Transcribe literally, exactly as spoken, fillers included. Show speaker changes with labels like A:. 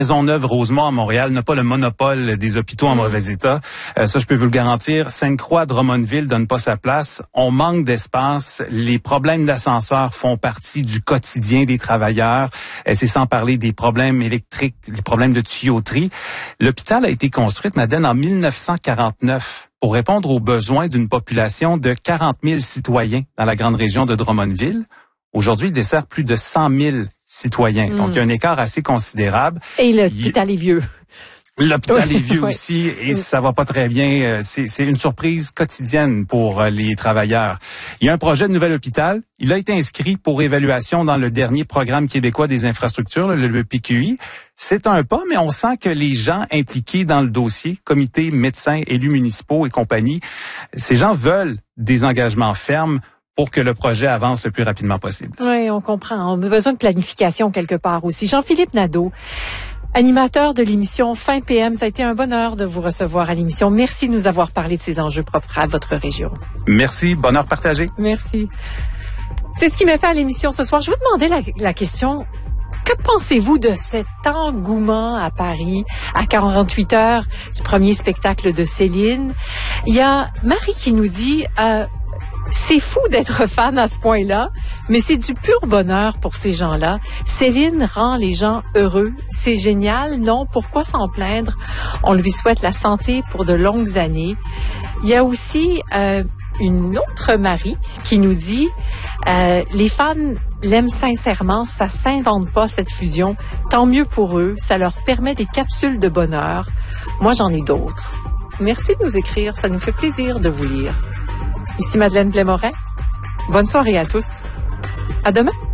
A: Maisonneuve-Rosemont à Montréal n'a pas le monopole des hôpitaux en mauvais état. Euh, ça, je peux vous le garantir. Sainte-Croix, Drummondville donne pas sa place. On manque d'espace. Les problèmes d'ascenseur font partie du quotidien des travailleurs. Euh, c'est sans parler des problèmes électriques, des problèmes de tuyauterie. L'hôpital a été construit, Madeleine, en mille neuf cent quarante-neuf pour répondre aux besoins d'une population de quarante mille citoyens dans la grande région de Drummondville. Aujourd'hui, il dessert plus de cent mille citoyens. Mm. Donc, il y a un écart assez considérable.
B: Et l'hôpital il... est vieux.
A: L'hôpital
B: oui,
A: est vieux
B: oui.
A: aussi et ça va pas très bien. C'est, c'est une surprise quotidienne pour les travailleurs. Il y a un projet de nouvel hôpital. Il a été inscrit pour évaluation dans le dernier programme québécois des infrastructures, le, le P Q I. C'est un pas, mais on sent que les gens impliqués dans le dossier, comités, médecins, élus municipaux et compagnie, ces gens veulent des engagements fermes pour que le projet avance le plus rapidement possible.
B: Oui, on comprend. On a besoin de planification quelque part aussi. Jean-Philippe Nadeau, animateur de l'émission Fin P M, ça a été un bonheur de vous recevoir à l'émission. Merci de nous avoir parlé de ces enjeux propres à votre région.
A: Merci, bonheur partagé.
B: Merci. C'est ce qui m'a fait à l'émission ce soir. Je vous demandais la, la question... Que pensez-vous de cet engouement à Paris, à quarante-huit heures, du premier spectacle de Céline? Il y a Marie qui nous dit... Euh, c'est fou d'être fan à ce point-là, mais c'est du pur bonheur pour ces gens-là. Céline rend les gens heureux. C'est génial, non? Pourquoi s'en plaindre? On lui souhaite la santé pour de longues années. Il y a aussi euh, une autre Marie qui nous dit euh, les fans l'aiment sincèrement, ça s'invente pas cette fusion. Tant mieux pour eux, ça leur permet des capsules de bonheur. Moi, j'en ai d'autres. Merci de nous écrire, ça nous fait plaisir de vous lire. Ici Madeleine Blais-Morin. Bonne soirée à tous. À demain.